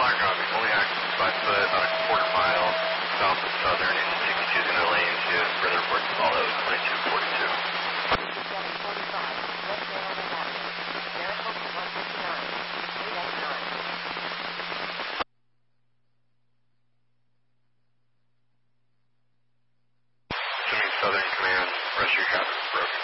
Flag copy. Only active 5 foot, about a quarter mile south of Southern, and 62 is going to lay into further reports to follow, 2242. 2745, left down on the water. Maricopa 159, 889. Assuming Southern Command, rest of your traffic is broken.